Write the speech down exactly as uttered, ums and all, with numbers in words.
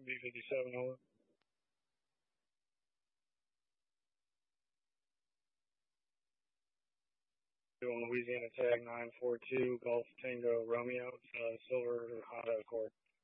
B fifty-seven, over. Doing Louisiana tag nine four two, Golf Tango Romeo, it's uh, Silver Honda Accord.